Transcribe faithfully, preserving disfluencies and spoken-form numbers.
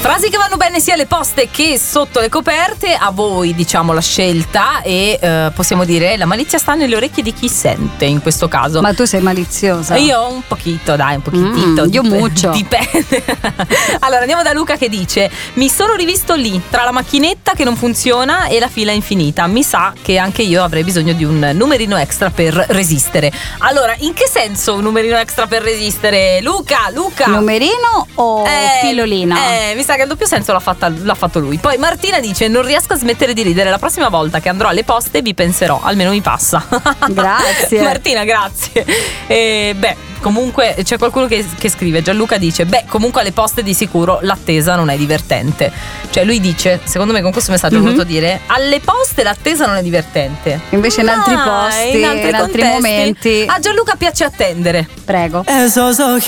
Frasi che vanno bene sia alle poste che sotto le coperte. A voi diciamo la scelta e eh, possiamo dire la malizia sta nelle orecchie di chi sente in questo caso. Ma tu sei maliziosa? Io un pochino, dai, un pochitito. Mm, io muccio. Dipende. Allora andiamo da Luca che dice: mi sono rivisto lì tra la macchinetta che non funziona e la fila infinita. Mi sa che anche io avrei bisogno di un numerino extra per resistere. Allora, in che senso un numerino extra per resistere? Luca, Luca Numerino o eh, pilolina? Eh, mi sa che il doppio senso l'ha, fatta, l'ha fatto lui. Poi Martina dice: non riesco a smettere di ridere. La prossima volta che andrò alle poste vi penserò, almeno mi passa. Grazie Martina, grazie. E beh, comunque c'è qualcuno che, che scrive, Gianluca dice: beh, comunque alle poste di sicuro l'attesa non è divertente. Cioè lui dice, secondo me con questo messaggio mm-hmm. ho voluto dire: alle poste l'attesa non è divertente. Invece in altri posti, in altri, in altri momenti a Gianluca piace attendere. Prego.